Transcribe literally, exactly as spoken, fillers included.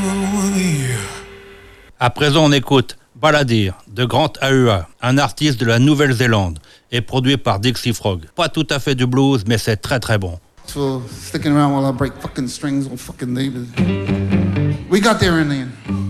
À présent, on écoute Balladeer de Grant Ahua, un artiste de la Nouvelle-Zélande, et produit par Dixie Frog. Pas tout à fait du blues, mais c'est très très bon. For sticking around while I break fucking strings on fucking neighbors. We got there in the end.